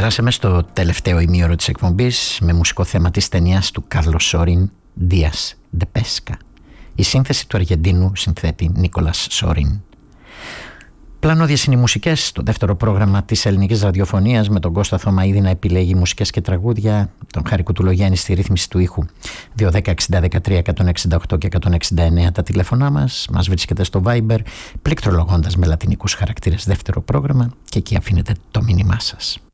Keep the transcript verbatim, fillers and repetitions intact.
Περάσαμε στο τελευταίο ημίωρο της εκπομπής με μουσικό θέμα της ταινίας του Κάρλος Σόριν, Días de Pesca. Η σύνθεση του Αργεντίνου συνθέτη Νίκολας Σόριν. Πλανόδιες είναι οι μουσικές, το δεύτερο πρόγραμμα της ελληνικής ραδιοφωνίας, με τον Κώστα Θωμαίδη να επιλέγει μουσικές και τραγούδια, τον Χάρη Κουτουλογιάννη στη ρύθμιση του ήχου. δύο δέκα εξήντα δεκατρία εκατόν εξήντα οκτώ και εκατόν εξήντα εννέα τα τηλέφωνά μας. Μας βρίσκεται στο Viber πληκτρολογώντας με λατινικούς χαρακτήρες δεύτερο πρόγραμμα και εκεί αφήνετε το μήνυμά σας.